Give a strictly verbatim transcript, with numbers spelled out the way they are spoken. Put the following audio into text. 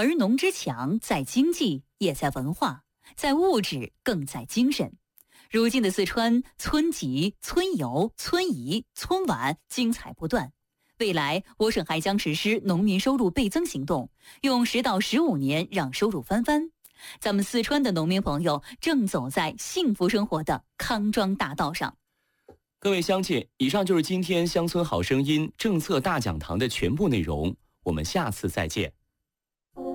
而农之强，在经济，也在文化，在物质，更在精神。如今的四川，村集、村游、村仪、村晚精彩不断。未来，我省还将实施农民收入倍增行动，用十到十五年让收入翻番。咱们四川的农民朋友正走在幸福生活的康庄大道上。 各位乡亲，以上就是今天乡村好声音政策大讲堂的全部内容，我们下次再见。